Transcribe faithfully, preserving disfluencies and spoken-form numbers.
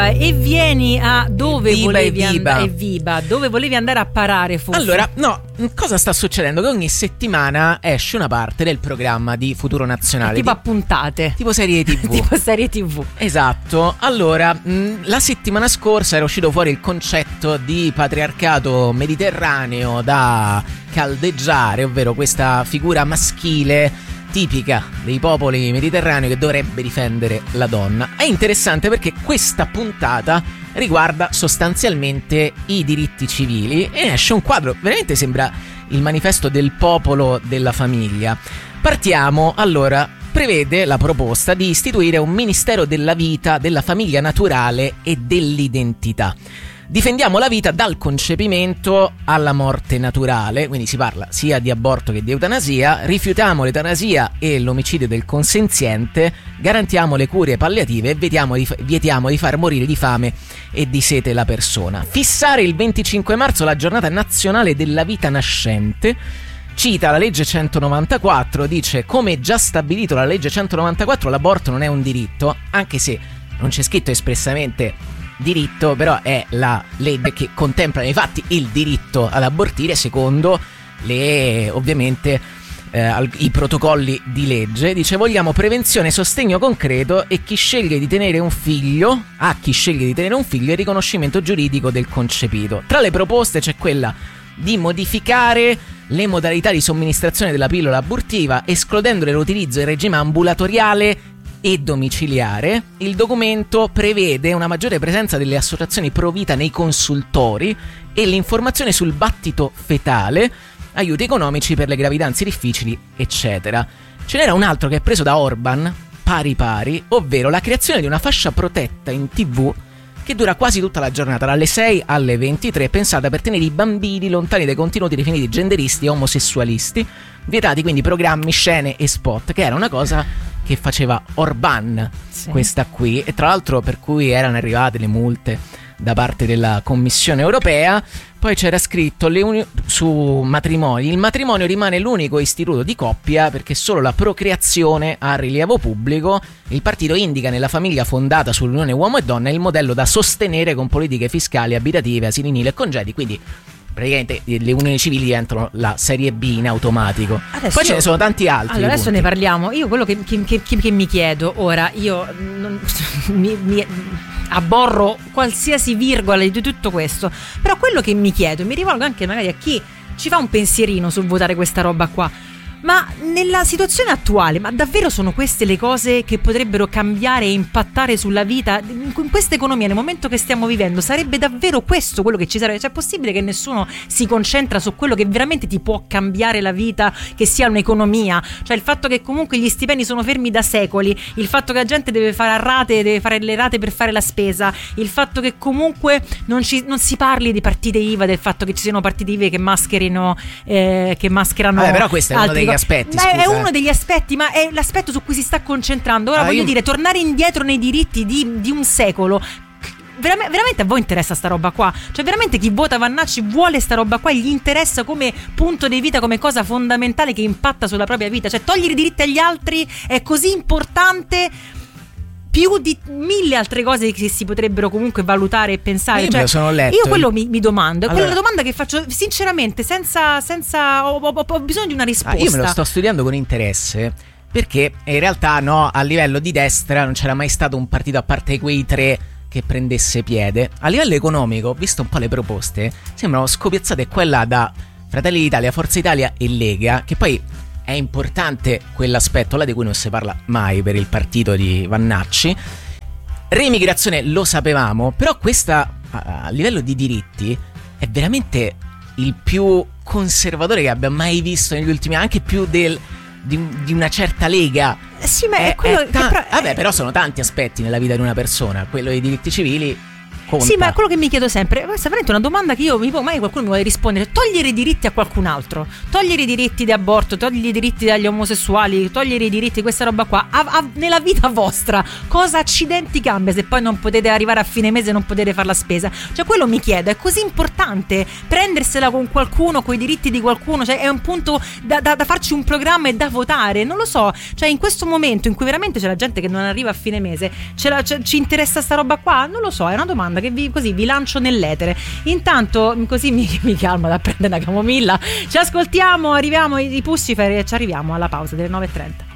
E vieni a dove Viva volevi e viva. andare? Viva, dove volevi andare a parare, Fuffi? Allora, no, cosa sta succedendo? Che ogni settimana esce una parte del programma di Futuro Nazionale. Tipo a puntate. Tipo serie tivù. Tipo serie tivù. Esatto. Allora, mh, la settimana scorsa era uscito fuori il concetto di patriarcato mediterraneo da caldeggiare, ovvero questa figura maschile tipica dei popoli mediterranei che dovrebbe difendere la donna. È interessante perché questa puntata riguarda sostanzialmente i diritti civili e esce un quadro, veramente sembra il manifesto del popolo della famiglia. Partiamo, allora, prevede la proposta di istituire un Ministero della Vita, della Famiglia Naturale e dell'Identità. Difendiamo la vita dal concepimento alla morte naturale, quindi si parla sia di aborto che di eutanasia, rifiutiamo l'eutanasia e l'omicidio del consenziente, garantiamo le cure palliative e vietiamo di, vietiamo di far morire di fame e di sete la persona. Fissare il venticinque marzo la giornata nazionale della vita nascente. Cita la legge centonovantaquattro, dice: come già stabilito la legge centonovantaquattro, l'aborto non è un diritto, anche se non c'è scritto espressamente diritto, però è la legge che contempla nei fatti il diritto ad abortire secondo le, ovviamente, eh, i protocolli di legge. Dice: vogliamo prevenzione, sostegno concreto e chi sceglie di tenere un figlio, a chi sceglie di tenere un figlio, e riconoscimento giuridico del concepito. Tra le proposte c'è quella di modificare le modalità di somministrazione della pillola abortiva, escludendone l'utilizzo in regime ambulatoriale e domiciliare. Il documento prevede una maggiore presenza delle associazioni pro vita nei consultori e l'informazione sul battito fetale, aiuti economici per le gravidanze difficili, eccetera. Ce n'era un altro che è preso da Orban, pari pari, ovvero la creazione di una fascia protetta in tivù che dura quasi tutta la giornata, dalle sei alle ventitré, pensata per tenere i bambini lontani dai contenuti definiti genderisti e omosessualisti, vietati quindi programmi, scene e spot, che era una cosa che faceva Orban, sì, questa qui, e tra l'altro per cui erano arrivate le multe da parte della Commissione Europea. Poi c'era scritto le uni- su matrimoni: il matrimonio rimane l'unico istituto di coppia perché solo la procreazione ha rilievo pubblico. Il partito indica nella famiglia fondata sull'unione uomo e donna il modello da sostenere con politiche fiscali, abitative, asili nido e congedi, quindi praticamente le unioni civili diventano la serie B in automatico. Adesso poi io, ce ne sono tanti altri. Allora adesso punti. ne parliamo. Io quello che, che, che, che mi chiedo ora, io non, mi, mi abborro qualsiasi virgola di tutto questo, però quello che mi chiedo, mi rivolgo anche magari a chi ci fa un pensierino sul votare questa roba qua: ma nella situazione attuale, ma davvero sono queste le cose che potrebbero cambiare e impattare sulla vita in questa economia, nel momento che stiamo vivendo? Sarebbe davvero questo quello che ci sarebbe? Cioè, è possibile che nessuno si concentra su quello che veramente ti può cambiare la vita, che sia un'economia? Cioè il fatto che comunque gli stipendi sono fermi da secoli, il fatto che la gente deve fare a rate, deve fare le rate per fare la spesa, il fatto che comunque non, ci, non si parli di partite I V A, del fatto che ci siano partite I V A che mascherino eh, che mascherano. Vabbè, però questo è uno degli aspetti, ma scusa, è uno eh. degli aspetti, ma è l'aspetto su cui si sta concentrando. Ora ah, voglio io... dire, tornare indietro nei diritti di, di un secolo. Veram- veramente a voi interessa sta roba qua? Cioè veramente chi vota Vannacci vuole sta roba qua? Gli interessa come punto di vita, come cosa fondamentale che impatta sulla propria vita? Cioè togliere i diritti agli altri è così importante più di mille altre cose che si potrebbero comunque valutare e pensare. Io cioè, me lo sono letto. Io quello mi, mi domando, è allora, quella domanda che faccio sinceramente, senza, senza ho, ho, ho bisogno di una risposta. Ah, io me lo sto studiando con interesse, perché in realtà no, a livello di destra non c'era mai stato un partito, a parte quei tre, che prendesse piede. A livello economico, ho visto un po' le proposte, sembrano scopiazzate qua e là da Fratelli d'Italia, Forza Italia e Lega, che poi è importante quell'aspetto là di cui non si parla mai per il partito di Vannacci. Reimmigrazione lo sapevamo, però questa a livello di diritti è veramente il più conservatore che abbia mai visto negli ultimi anni, anche più del, di, di una certa Lega. Sì, ma è, è quello è ta- che però, vabbè, però sono tanti aspetti nella vita di una persona. Quello dei diritti civili conta. Sì, ma è quello che mi chiedo sempre. Questa è veramente una domanda che io mi pongo, mai qualcuno mi vuole rispondere. Togliere i diritti a qualcun altro, togliere i diritti di aborto, togliere i diritti agli omosessuali, togliere i diritti di questa roba qua, a, a, nella vita vostra cosa accidenti cambia se poi non potete arrivare a fine mese e non potete fare la spesa? Cioè, quello mi chiedo, è così importante prendersela con qualcuno, coi diritti di qualcuno? Cioè, è un punto da, da, da farci un programma e da votare? Non lo so, cioè in questo momento in cui veramente c'è la gente che non arriva a fine mese, ce la, ce, ci interessa sta roba qua? Non lo so, è una domanda che vi, così vi lancio nell'etere. Intanto così mi, mi calmo da prendere una camomilla, ci ascoltiamo, arriviamo i, i Pussifer e ci arriviamo alla pausa delle nove e trenta.